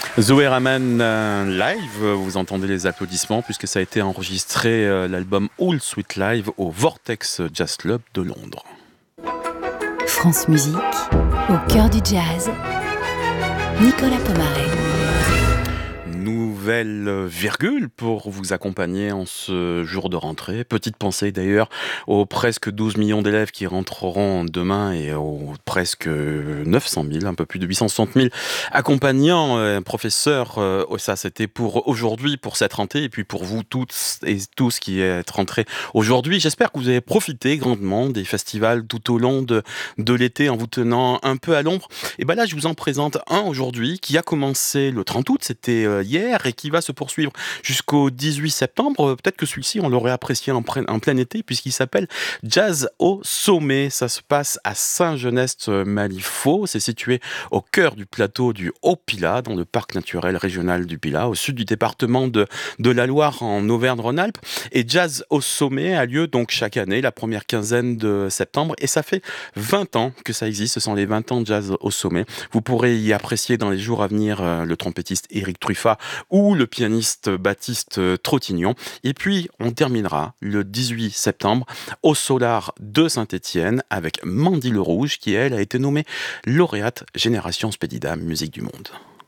Zoé Raman live, vous entendez les applaudissements puisque ça a été enregistré l'album All Sweet Live au Vortex Jazz Club de Londres. France Musique, au cœur du jazz, Nicolas Pomaré. Nouvelle virgule pour vous accompagner en ce jour de rentrée. Petite pensée d'ailleurs aux presque 12 millions d'élèves qui rentreront demain et aux presque 900 000, un peu plus de 860 000 accompagnants, professeurs. Ça c'était pour aujourd'hui, pour cette rentrée et puis pour vous toutes et tous qui êtes rentrés aujourd'hui. J'espère que vous avez profité grandement des festivals tout au long de l'été en vous tenant un peu à l'ombre. Et bien là, je vous en présente un aujourd'hui qui a commencé le 30 août, c'était hier, et qui va se poursuivre jusqu'au 18 septembre. Peut-être que celui-ci, on l'aurait apprécié en plein été, puisqu'il s'appelle Jazz au Sommet. Ça se passe à Saint-Genest-Malifaux. C'est situé au cœur du plateau du Haut-Pilat, dans le parc naturel régional du Pilat, au sud du département de la Loire, en Auvergne-Rhône-Alpes. Et Jazz au Sommet a lieu donc chaque année, la première quinzaine de septembre, et ça fait 20 ans que ça existe. Ce sont les 20 ans de Jazz au Sommet. Vous pourrez y apprécier dans les jours à venir le trompettiste Éric Truffat ou le pianiste Baptiste Trottignon. Et puis, on terminera le 18 septembre au Solar de Saint-Étienne avec Mandy Le Rouge, qui, elle, a été nommée lauréate Génération Spédida Musique du Monde.